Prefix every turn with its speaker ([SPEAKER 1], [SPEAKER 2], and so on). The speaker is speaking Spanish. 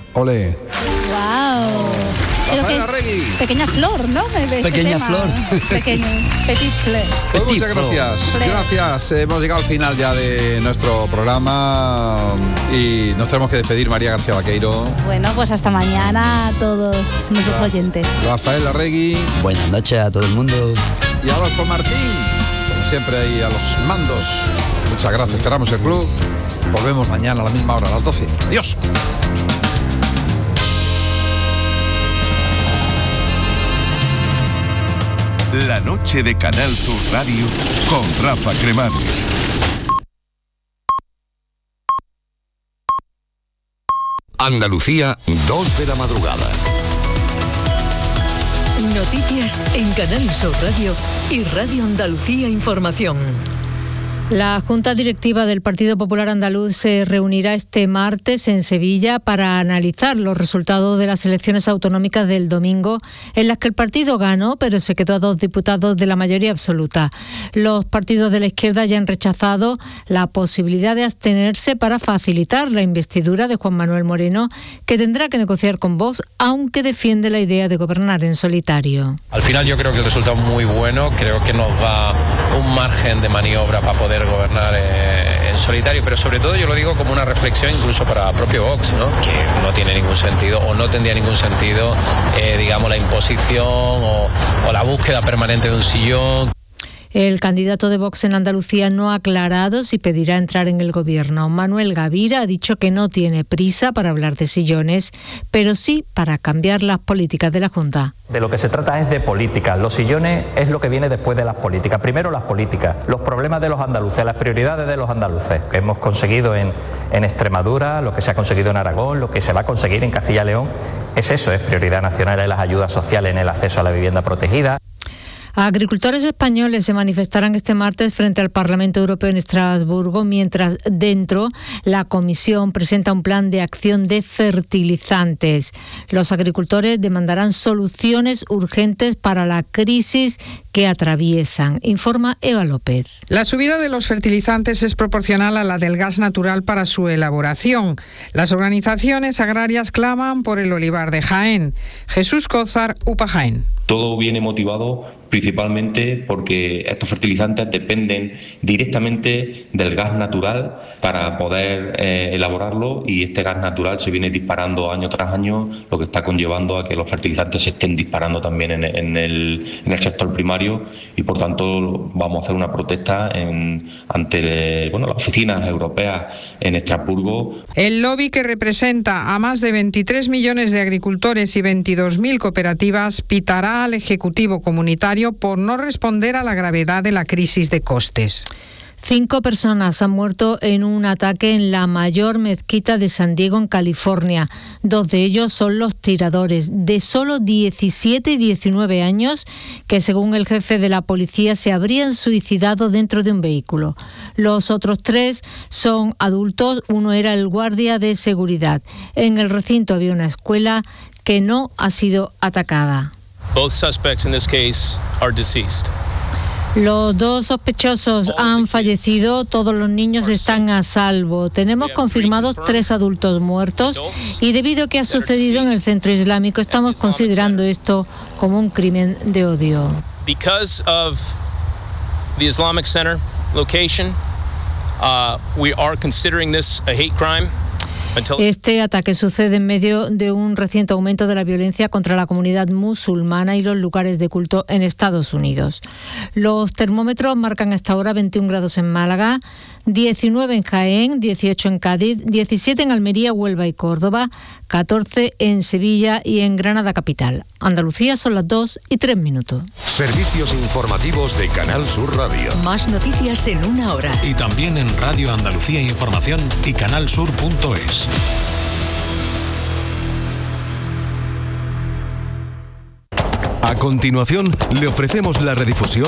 [SPEAKER 1] Ole.
[SPEAKER 2] ¡Wow! Creo que es pequeña flor, ¿no?
[SPEAKER 1] Pequeña flor.
[SPEAKER 2] Pequeño, petit fleur.
[SPEAKER 1] Pues muchas gracias. Gracias. Hemos llegado al final ya de nuestro programa y nos tenemos que despedir, María García Vaqueiro.
[SPEAKER 2] Bueno, pues hasta mañana a todos nuestros oyentes.
[SPEAKER 1] Rafael Larregui.
[SPEAKER 3] Buenas noches a todo el mundo.
[SPEAKER 1] Y Adolfo Martín, como siempre ahí a los mandos. Muchas gracias. Cerramos el club. Volvemos mañana a la misma hora, a las 12. Adiós.
[SPEAKER 4] La noche de Canal Sur Radio con Rafa Cremades.
[SPEAKER 5] Andalucía, 2 de la madrugada.
[SPEAKER 6] Noticias en Canal Sur Radio y Radio Andalucía Información.
[SPEAKER 7] La Junta Directiva del Partido Popular Andaluz se reunirá este martes en Sevilla para analizar los resultados de las elecciones autonómicas del domingo, en las que el partido ganó, pero se quedó a 2 diputados de la mayoría absoluta. Los partidos de la izquierda ya han rechazado la posibilidad de abstenerse para facilitar la investidura de Juan Manuel Moreno, que tendrá que negociar con Vox, aunque defiende la idea de gobernar en solitario.
[SPEAKER 8] Al final yo creo que el resultado es muy bueno, creo que nos da un margen de maniobra para poder gobernar en solitario, pero sobre todo yo lo digo como una reflexión incluso para propio Vox, ¿no? Que no tiene ningún sentido o no tendría ningún sentido, digamos, la imposición o la búsqueda permanente de un sillón.
[SPEAKER 7] El candidato de Vox en Andalucía no ha aclarado si pedirá entrar en el gobierno. Manuel Gavira ha dicho que no tiene prisa para hablar de sillones, pero sí para cambiar las políticas de la Junta.
[SPEAKER 9] De lo que se trata es de política. Los sillones es lo que viene después de las políticas. Primero las políticas, los problemas de los andaluces, las prioridades de los andaluces, que hemos conseguido en Extremadura, lo que se ha conseguido en Aragón, lo que se va a conseguir en Castilla y León. Es eso, es prioridad nacional en las ayudas sociales, en el acceso a la vivienda protegida.
[SPEAKER 7] Agricultores españoles se manifestarán este martes frente al Parlamento Europeo en Estrasburgo, mientras dentro la Comisión presenta un plan de acción de fertilizantes. Los agricultores demandarán soluciones urgentes para la crisis que atraviesan, informa Eva López.
[SPEAKER 10] La subida de los fertilizantes es proporcional a la del gas natural para su elaboración. Las organizaciones agrarias claman por el olivar de Jaén. Jesús Cózar, UPA Jaén.
[SPEAKER 11] Todo viene motivado principalmente porque estos fertilizantes dependen directamente del gas natural para poder elaborarlo, y este gas natural se viene disparando año tras año, lo que está conllevando a que los fertilizantes se estén disparando también en el sector primario, y por tanto vamos a hacer una protesta ante las oficinas europeas en Estrasburgo.
[SPEAKER 10] El lobby, que representa a más de 23 millones de agricultores y 22.000 cooperativas, pitará al Ejecutivo comunitario por no responder a la gravedad de la crisis de costes.
[SPEAKER 7] 5 personas han muerto en un ataque en la mayor mezquita de San Diego, en California. 2 de ellos son los tiradores, de solo 17 y 19 años, que según el jefe de la policía se habrían suicidado dentro de un vehículo. Los otros 3 son adultos, uno era el guardia de seguridad. En el recinto había una escuela que no ha sido atacada.
[SPEAKER 12] Both suspects in this case are deceased.
[SPEAKER 7] Los 2 sospechosos han fallecido, todos los niños están a salvo. Tenemos confirmados 3 adultos muertos y debido a que ha sucedido en el centro islámico, estamos considerando esto como un crimen de odio.
[SPEAKER 12] Because of the Islamic Center location, we are considering this a hate crime.
[SPEAKER 7] Este ataque sucede en medio de un reciente aumento de la violencia contra la comunidad musulmana y los lugares de culto en Estados Unidos. Los termómetros marcan hasta ahora 21 grados en Málaga, 19 en Jaén, 18 en Cádiz, 17 en Almería, Huelva y Córdoba, 14 en Sevilla y en Granada capital. Andalucía son las 2:03.
[SPEAKER 5] Servicios informativos de Canal Sur Radio.
[SPEAKER 6] Más noticias en 1 hora.
[SPEAKER 13] Y también en Radio Andalucía Información y canalsur.es.
[SPEAKER 5] A continuación, le ofrecemos la redifusión